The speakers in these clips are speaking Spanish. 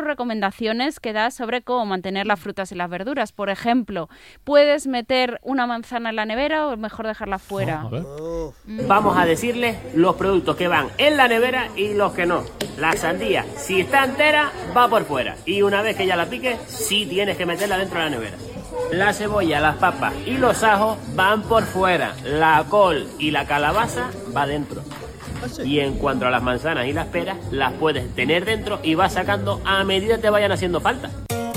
recomendaciones que da sobre cómo mantener las frutas y las verduras. Por ejemplo, ¿puedes meter una manzana en la nevera o mejor dejarla fuera? Vamos a decirles los productos que van en la nevera y los que no. La sandía, si está entera, va por fuera. Y una vez que ya la piques, sí tienes que meterla dentro de la nevera. La cebolla, las papas y los ajos van por fuera. La col y la calabaza va dentro. Y en cuanto a las manzanas y las peras, las puedes tener dentro y vas sacando a medida que te vayan haciendo falta.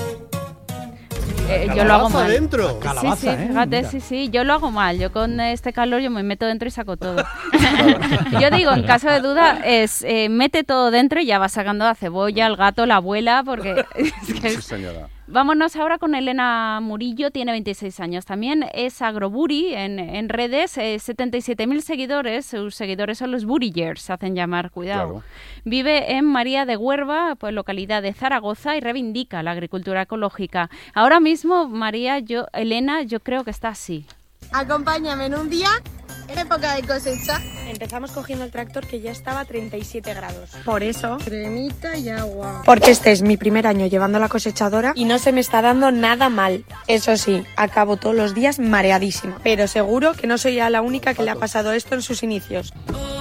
Yo lo hago mal. Dentro. Calabaza, sí, fíjate, sí, yo lo hago mal. Yo con este calor yo me meto dentro y saco todo. Yo digo, en caso de duda, mete todo dentro y ya vas sacando la cebolla, el gato, la abuela, porque... Sí, señora. Vámonos ahora con Elena Murillo, tiene 26 años. También es agroburi en redes, 77.000 seguidores. Sus seguidores son los burigers, se hacen llamar, cuidado. Claro. Vive en María de Huerva, pues localidad de Zaragoza, y reivindica la agricultura ecológica. Ahora mismo, Elena, yo creo que está así. Acompáñame en un día, en época de cosecha. Empezamos cogiendo el tractor que ya estaba a 37 grados. Por eso, cremita y agua. Porque este es mi primer año llevando la cosechadora y no se me está dando nada mal. Eso sí, acabo todos los días mareadísima. Pero seguro que no soy ya la única que le ha pasado esto en sus inicios.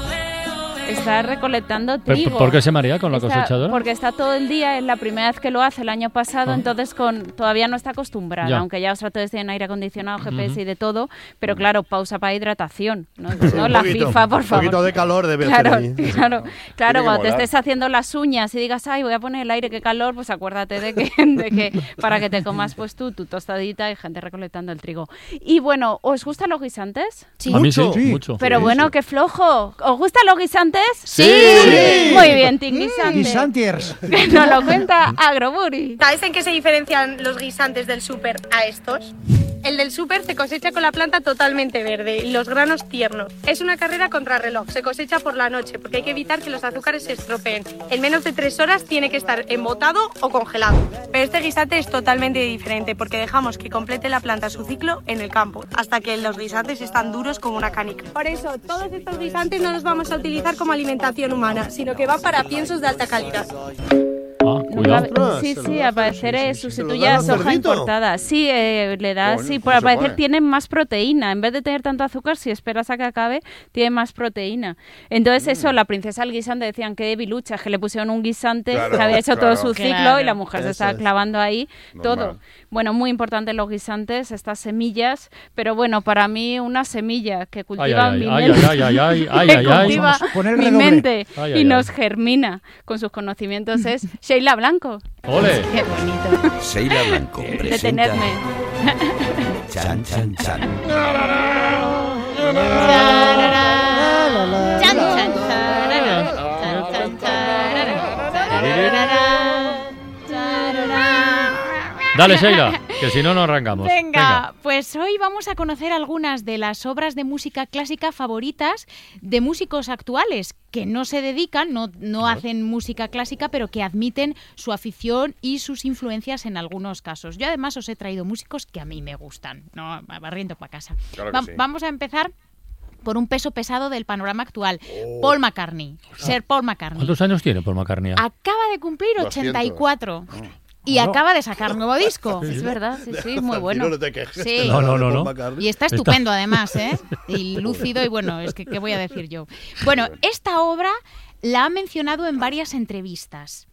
Está recolectando trigo. ¿Por qué se marea con la cosechadora? Porque está todo el día, es la primera vez que lo hace el año pasado, entonces todavía no está acostumbrada, aunque ya os tratodes tienen aire acondicionado, GPS y de todo, pero claro, pausa para hidratación, ¿no? No la FIFA, por favor. Un poquito de calor debe hacer ahí. Claro, cuando te estés haciendo las uñas y digas, ay, voy a poner el aire, qué calor, pues acuérdate de que para que te comas pues tu tostadita y gente recolectando el trigo. Y bueno, ¿os gustan los guisantes? Sí. A mí sí, mucho. Pero bueno, qué flojo. ¿Os gustan los guisantes? Sí. Muy bien, Team Guisante. Guisantiers. Nos lo cuenta Agroburi. ¿Sabes en qué se diferencian los guisantes del súper a estos? El del súper se cosecha con la planta totalmente verde y los granos tiernos. Es una carrera contrarreloj, se cosecha por la noche porque hay que evitar que los azúcares se estropeen. En menos de 3 horas tiene que estar embotado o congelado. Pero este guisante es totalmente diferente porque dejamos que complete la planta su ciclo en el campo, hasta que los guisantes están duros como una canica. Por eso, todos estos guisantes no los vamos a utilizar como alimentación humana, sino que van para piensos de alta calidad. Cuidado. Sí, al parecer sustituye soja importada. Sí, le da, por al parecer tienen más proteína. En vez de tener tanto azúcar, si esperas a que acabe, tiene más proteína. Entonces eso, la princesa del guisante decían que debilucha, que le pusieron un guisante que había hecho todo su ciclo y la mujer se estaba clavando ahí todo. Bueno, muy importante los guisantes, estas semillas, pero bueno, para mí una semilla que cultiva mi mente y nos germina con sus conocimientos es Sheila Blanco. ¡Ole! Qué bonito. Sheila Blanco presenta Detenerme. Chan Chan Chan. Dale, Sheila, que si no, no arrancamos. Venga, pues hoy vamos a conocer algunas de las obras de música clásica favoritas de músicos actuales que no se dedican, no hacen música clásica, pero que admiten su afición y sus influencias en algunos casos. Yo además os he traído músicos que a mí me gustan, no barriendo para casa. Claro que sí. Vamos a empezar por un peso pesado del panorama actual. Paul McCartney, Sir Paul McCartney. ¿Cuántos años tiene Paul McCartney? Acaba de cumplir 84. Y acaba de sacar nuevo disco. Es verdad, sí, muy bueno. No te quejes. Sí. No. Y está estupendo además, ¿eh? Y lúcido y bueno, es que ¿qué voy a decir yo? Bueno, esta obra la ha mencionado en varias entrevistas.